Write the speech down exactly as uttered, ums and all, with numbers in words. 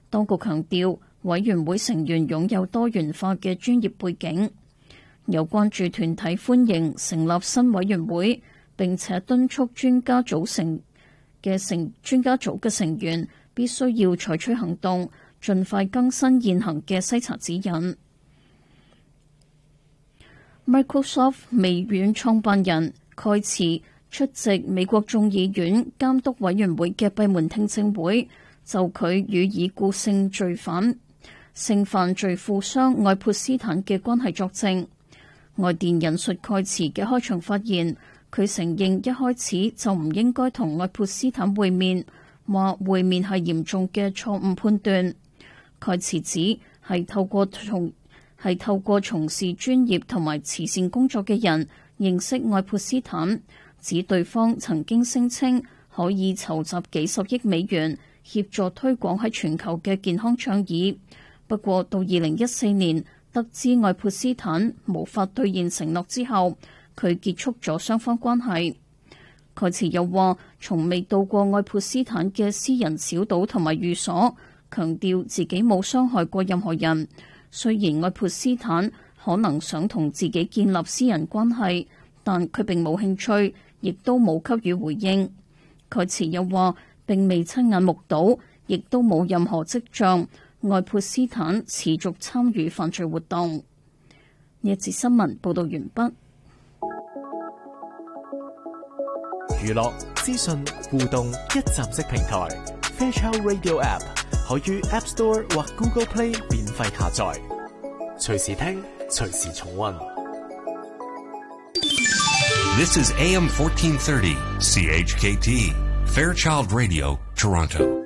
當局強調，委員會成員擁有多元化嘅專業背景。有關注團體歡迎成立新委員會，並且敦促專家組成嘅成專家組嘅成員必須要採取行動，盡快更新現行嘅篩查指引。Microsoft 微軟創辦人蓋茨出席美國眾議院監督委員會嘅閉門聽證會，就佢與已故性罪犯、性犯罪富商愛潑斯坦嘅關係作證。外電引述蓋茨嘅開場發言，佢承認一開始就唔應該同愛潑斯坦會面，話會面係嚴重嘅錯誤判斷。蓋茨指係透過從係透過從事專業同埋慈善工作嘅人認識愛潑斯坦，指對方曾經聲稱可以籌集幾十億美元協助推廣喺全球嘅健康倡議。不過到二零一四年得知愛潑斯坦無法兌現承諾之後，佢結束咗雙方關係。蓋茨又話從未到過愛潑斯坦嘅私人小島同埋寓所，強調自己冇傷害過任何人。雖然愛潑斯坦可能想同自己建立私人關係，但佢並冇興趣，亦都冇給予回應。蓋茨又話並未親眼目睹，亦都冇任何跡象愛潑斯坦持續參與犯罪活動。呢一節新聞報道完畢。 娛樂、資訊、互動一站式平台 Fairchild Radio App 可於 App Store 或 Google Play 免費下載，隨時聽，隨時重溫。 This is A M fourteen thirty C H K T Fairchild Radio Toronto.